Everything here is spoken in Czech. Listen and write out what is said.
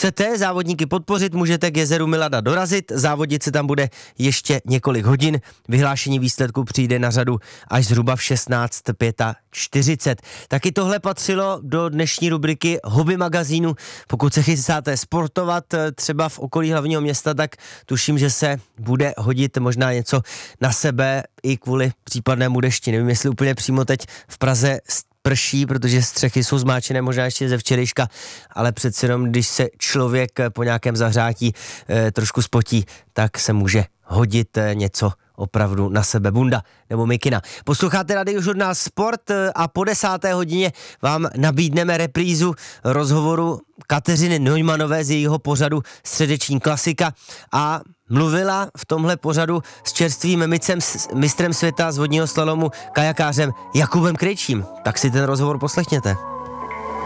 chcete závodníky podpořit, můžete k jezeru Milada dorazit, závodit se tam bude ještě několik hodin, vyhlášení výsledku přijde na řadu až zhruba v 16:45. Taky tohle patřilo do dnešní rubriky Hobby magazínu. Pokud se chystáte sportovat třeba v okolí hlavního města, tak tuším, že se bude hodit možná něco na sebe i kvůli případnému dešti. Nevím, jestli úplně přímo teď v Praze prší, protože střechy jsou zmáčené možná ještě ze včerejška, ale přeci jenom, když se člověk po nějakém zahřátí trošku spotí, tak se může hodit něco opravdu na sebe, bunda nebo mikina. Posloucháte Radiožurnál Sport a po 10. hodině vám nabídneme reprízu rozhovoru Kateřiny Neumanové z jejího pořadu Středeční klasika a mluvila v tomhle pořadu s čerstvým mistrem světa z vodního slalomu kajakářem Jakubem Krejčím. Tak si ten rozhovor poslechněte.